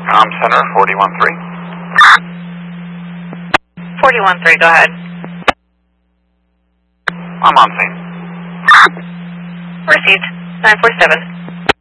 Com Center, 413. 413, go ahead. I'm on scene. Received. 947.